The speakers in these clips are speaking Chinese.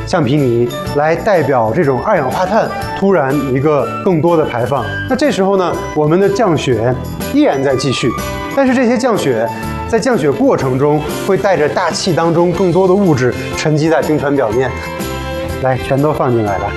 橡皮泥来代表这种二氧化碳突然一个更多的排放。那这时候呢，我们的降雪依然在继续，但是这些降雪在降雪过程中会带着大气当中更多的物质沉积在冰川表面。来，全都放进来吧。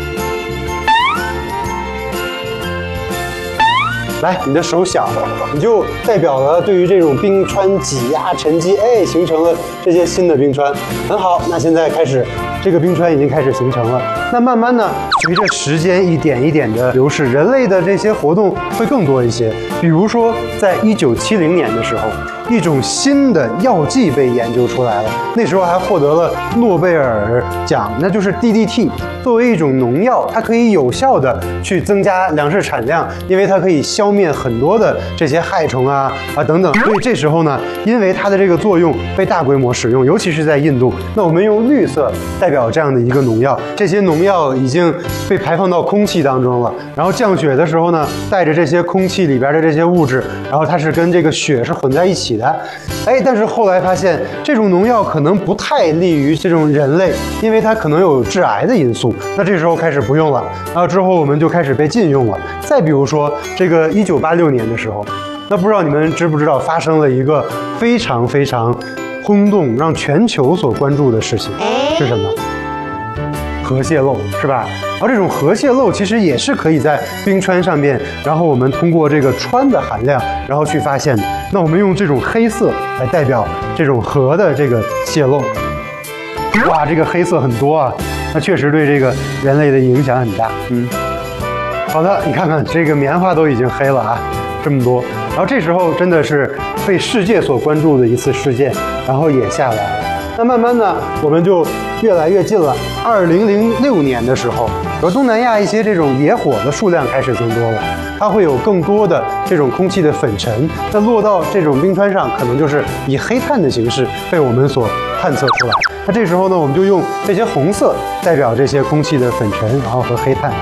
来，你的手小，你就代表了对于这种冰川挤压沉积，形成了这些新的冰川，很好。那现在开始，这个冰川已经开始形成了。那慢慢呢，随着时间一点一点的流逝，人类的这些活动会更多一些。比如说，在1970年的时候，一种新的药剂被研究出来了，那时候还获得了诺贝尔奖，那就是 DDT。作为一种农药，它可以有效的去增加粮食产量，因为它可以消灭很多的这些害虫啊等等。所以这时候呢，因为它的这个作用被大规模使用，尤其是在印度。那我们用绿色代表这样的一个农药，这些农药已经被排放到空气当中了。然后降雪的时候呢，带着这些空气里边的这些物质，然后它是跟这个雪是混在一起的。但是后来发现这种农药可能不太利于这种人类，因为它可能有致癌的因素。那这时候开始不用了，然后之后我们就开始被禁用了。再比如说这个1986年的时候，那不知道你们知不知道发生了一个非常非常轰动、让全球所关注的事情是什么？核泄漏，是吧？而这种核泄漏其实也是可以在冰川上面，然后我们通过这个氚的含量，然后去发现的。那我们用这种黑色来代表这种核的这个泄漏。哇，这个黑色很多啊，那确实对这个人类的影响很大。好的，你看看这个棉花都已经黑了啊，这么多。然后这时候真的是被世界所关注的一次事件，然后也下来了。那慢慢呢，我们就越来越近了。2006年的时候，而东南亚一些这种野火的数量开始增多了，它会有更多的这种空气的粉尘，那落到这种冰川上，可能就是以黑炭的形式被我们所探测出来。那这时候呢，我们就用这些红色代表这些空气的粉尘，然后和黑炭。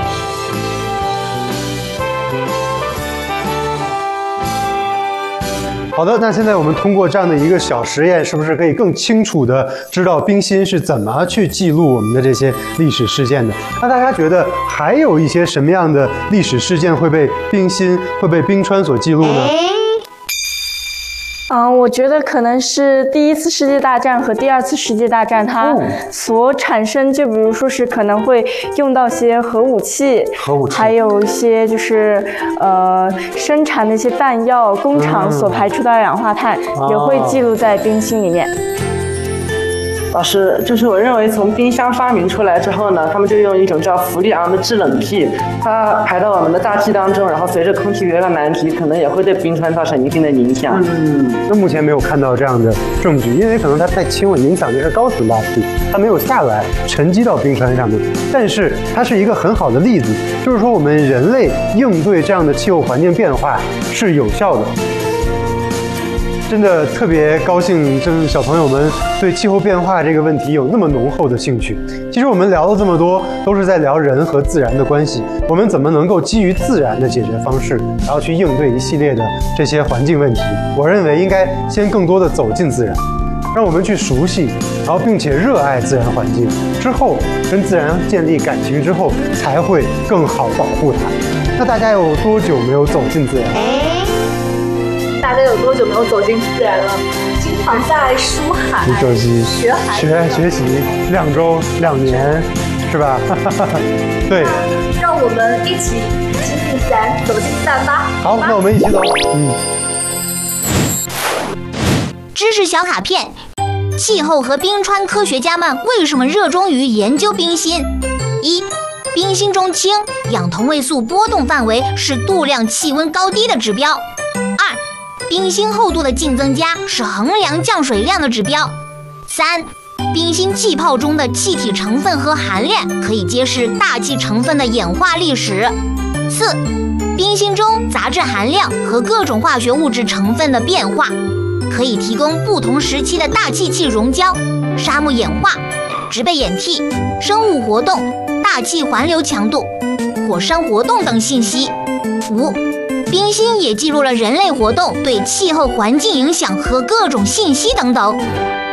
好的，那现在我们通过这样的一个小实验，是不是可以更清楚地知道冰心是怎么去记录我们的这些历史事件的？那大家觉得还有一些什么样的历史事件会被冰心、会被冰川所记录呢？ 我觉得可能是第一次世界大战和第二次世界大战它所产生，就比如说是可能会用到些核武器，还有一些就是生产的一些弹药工厂所排出的二氧化碳，也会记录在冰芯里面。 老师，就是我认为从冰箱发明出来之后呢，他们就用一种叫氟利昂的制冷剂，它排到我们的大气当中，然后随着空气越来越难提，可能也会对冰川造成一定的影响。 那目前没有看到这样的证据，因为可能它太轻了，影响的是高层大气，它没有下来沉积到冰川上面。但是它是一个很好的例子，就是说我们人类应对这样的气候环境变化是有效的。真的特别高兴，就是小朋友们对气候变化这个问题有那么浓厚的兴趣。其实我们聊了这么多，都是在聊人和自然的关系。我们怎么能够基于自然的解决方式，然后去应对一系列的这些环境问题？我认为应该先更多的走进自然，让我们去熟悉，然后并且热爱自然环境，之后跟自然建立感情之后，才会更好保护它。那大家有多久没有走进自然？ 大家有多久没有走进自然了？经常在书海学习 2周、2年，是吧？对。 让我们一起亲近自然，走进自然吧。 好，那我们一起走。 知识小卡片：气候和冰川科学家们为什么热衷于研究冰芯？1. 冰芯中氢、氧同位素波动范围是度量气温高低的指标。2. 冰芯厚度的净增加是衡量降水量的指标。3. 冰芯气泡中的气体成分和含量可以揭示大气成分的演化历史。4. 冰芯中杂质含量和各种化学物质成分的变化，可以提供不同时期的大气气溶胶、沙漠演化、植被演替、生物活动、大气环流强度、火山活动等信息。5. 冰芯也记录了人类活动对气候环境影响和各种信息等等。